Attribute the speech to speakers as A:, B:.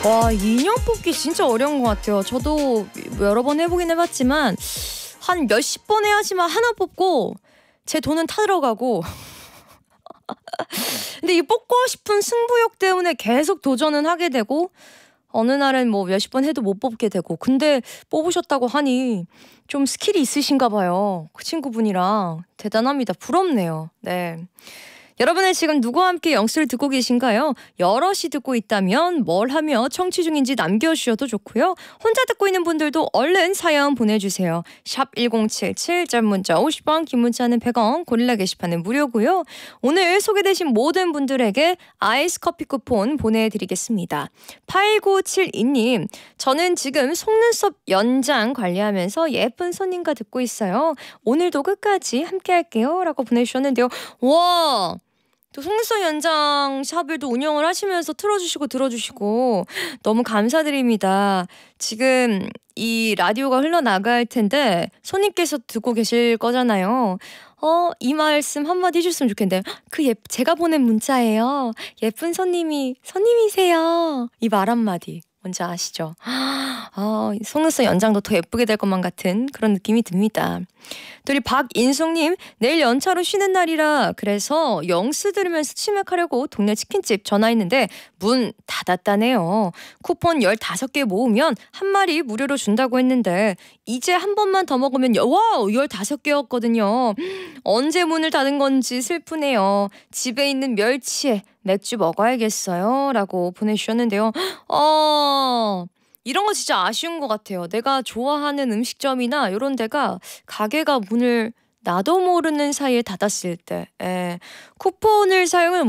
A: 와, 인형 뽑기 진짜 어려운 것 같아요. 저도 여러 번 해보긴 해봤지만 한 몇십 번 해야지만 하나 뽑고 제 돈은 타 들어가고 근데 이 뽑고 싶은 승부욕 때문에 계속 도전은 하게 되고 어느 날은 뭐 몇십 번 해도 못 뽑게 되고. 근데 뽑으셨다고 하니 좀 스킬이 있으신가 봐요. 그 친구분이랑 대단합니다. 부럽네요. 네. 여러분은 지금 누구와 함께 영수를 듣고 계신가요? 여럿이 듣고 있다면 뭘 하며 청취 중인지 남겨주셔도 좋고요. 혼자 듣고 있는 분들도 얼른 사연 보내주세요. 샵 1077, 짧은 문자 50원, 긴 문자는 100원, 고릴라 게시판은 무료고요. 오늘 소개되신 모든 분들에게 아이스 커피 쿠폰 보내드리겠습니다. 8972님, 저는 지금 속눈썹 연장 관리하면서 예쁜 손님과 듣고 있어요. 오늘도 끝까지 함께 할게요. 라고 보내주셨는데요. 와! 또 속눈썹 연장 샵을 또 운영을 하시면서 틀어주시고 들어주시고 너무 감사드립니다. 지금 이 라디오가 흘러나갈 텐데 손님께서 듣고 계실 거잖아요. 이 말씀 한마디 해줬으면 좋겠는데 제가 보낸 문자예요. 예쁜 손님이세요. 이 말 한마디 뭔지 아시죠? 속눈썹 연장도 더 예쁘게 될 것만 같은 그런 느낌이 듭니다. 또 우리 박인숙님, 내일 연차로 쉬는 날이라 그래서 영수 들으면서 치맥하려고 동네 치킨집 전화했는데 문 닫았다네요. 쿠폰 15개 모으면 한 마리 무료로 준다고 했는데 이제 한 번만 더 먹으면 15개였거든요. 언제 문을 닫은 건지 슬프네요. 집에 있는 멸치에 맥주 먹어야겠어요. 라고 보내주셨는데요. 이런 거 진짜 아쉬운 것 같아요. 내가 좋아하는 음식점이나 이런 데가 가게가 문을 나도 모르는 사이에 닫았을 때 쿠폰을 사용을